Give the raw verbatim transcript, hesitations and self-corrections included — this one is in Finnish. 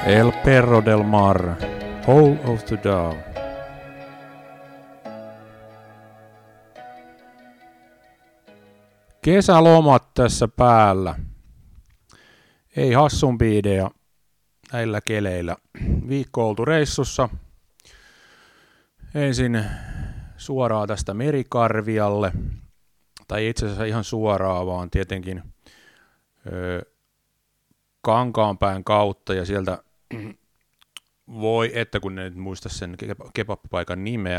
El Perro del Mar, Hole of the Dove. Kesälomat tässä päällä. Ei hassumpi idea näillä keleillä. Viikko oltu reissussa. Ensin suoraan tästä Merikarvialle. Tai itse asiassa ihan suoraan, vaan tietenkin ö, Kankaanpään kautta ja sieltä voi, että kun en muista sen kebab-paikan nimeä,